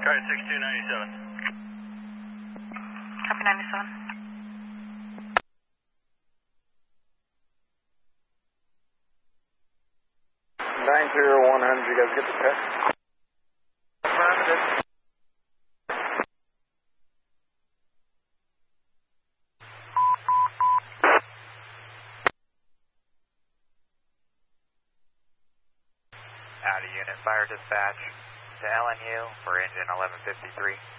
Card 6297. Copy 97. 90100, you guys get the text? Affirmative. Out of unit, fire dispatch to LNU for engine 1153.